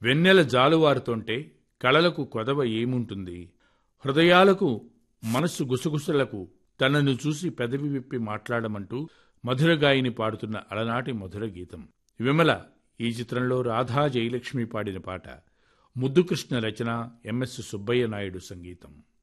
వెన్నెల జాలువారుతోంటే కళలకు కొదవ ఏముంటుంది, హృదయాలకు మనస్సు గుసగుసలకు తనను చూసి పెదవి విప్పి మాట్లాడమంటూ మధురగాయిని పాడుతున్న అలనాటి మధుర గీతం విమల. ఈ చిత్రంలో రాధా జయలక్ష్మి పాడిన పాట. ముద్దుకృష్ణ రచన, ఎంఎస్ సుబ్బయ్య నాయుడు సంగీతం.